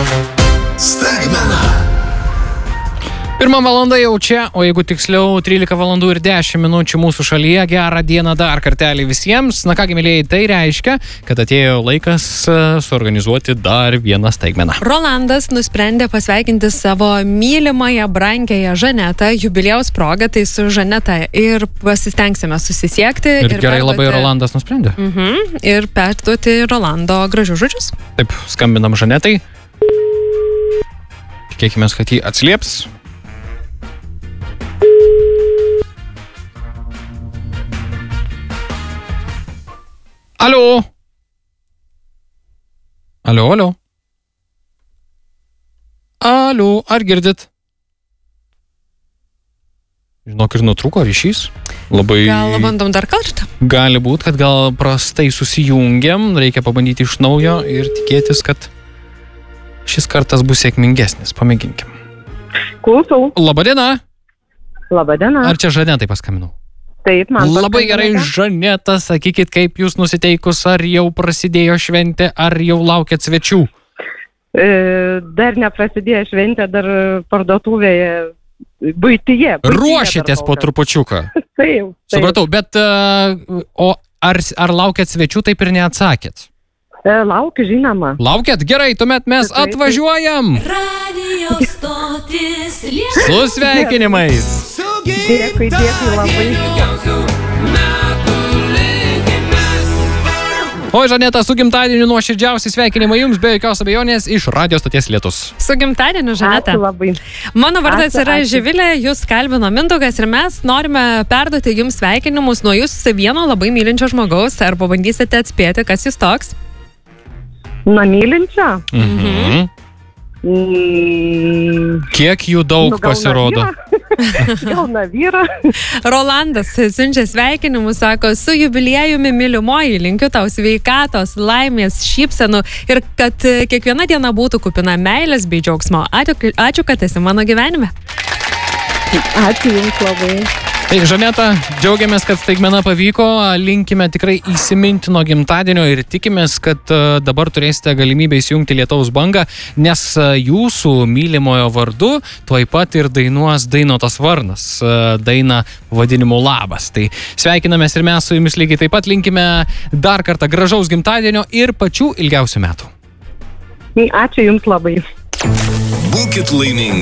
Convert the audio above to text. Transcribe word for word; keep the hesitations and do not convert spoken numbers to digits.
Staigmena. Pirma valanda jau čia, o jeigu tiksliau trylika valandų ir dešimt minučių mūsų šalyje. Gerą dieną dar kartelį visiems. Na kągi, mėlėjai, tai reiškia, kad atėjo laikas suorganizuoti dar vieną staigmeną. Rolandas nusprendė pasveikinti savo mylimąją, brangiąją Žanetą jubiliejaus proga, tai su Žaneta ir pasistengsime susisiekti. Ir, ir gerai perduoti... labai Rolandas nusprendė. Mhm, ir perduoti Rolando gražius žodžius. Taip, skambinam Žanetai. Tikėkime, kad jį atsilieps. Alio. Alio, alio. Alio, ar girdit? Žinok, ir nutrūko ryšys. Labai... Gal bandom dar kartą? Gali būt, kad gal prastai susijungiam, reikia pabandyti iš naujo ir tikėtis, kad šis kartas bus sėkmingesnis. Pamėginkim. Klausau. Labadiena. Labadiena. Ar čia Žanetai paskambinau? Taip, man Labai gerai, Žaneta, sakykit, kaip jūs nusiteikus, ar jau prasidėjo šventė, ar jau laukiat svečių? E, dar neprasidėjo šventė, dar parduotuvėje, buityje. buityje Ruošitės po trupučiuką. Taip, taip. Supratau, bet uh, o ar, ar laukiat svečių, taip ir neatsakėt? E, laukiu, žinoma. Laukiat? Gerai, tuomet mes Taip, taip. atvažiuojam. Radio stotis Su sveikinimais. Dėkui, dėkui labai. O Žaneta, su gimtadieniu nuoširdžiausi sveikinimai jums, be jokios abejonės, iš radio stoties Lietus. Su gimtadieniu, Žaneta. Ačiū labai. Mano vardas Ačiū, yra ačiū. Živilė, jūs kalbino Mindaugas ir mes norime perduoti jums sveikinimus nuo jūsų vieno labai mylinčio žmogaus. Ar pabandysite atspėti, kas jis toks? Na, mylinčia. Mhm. Mm, Kiek jų daug nu, gal pasirodo? na vyrą. Gal na vyrą. Rolandas siunčia sveikinimus, sako, su jubiliejumi mylimoji, linkiu tau sveikatos, laimės, šypsenų ir kad kiekviena diena būtų kupina meilės bei džiaugsmo. Ačiū, ačiū kad esi mano gyvenime. Ačiū jums labai. Tai Žaneta, džiaugiamės, kad staigmena pavyko, linkime tikrai įsimintino gimtadienio ir tikimės, kad uh, dabar turėsite galimybę įsijungti Lietaus bangą, nes uh, jūsų mylimojo vardu tuoj pat ir dainuos Dainotas Varnas, uh, daina vadinimu Labas. Tai sveikinamės ir mes su jumis lygiai taip pat, linkime dar kartą gražaus gimtadienio ir pačių ilgiausių metų. Ačiū jums labai. Būkit laimingi.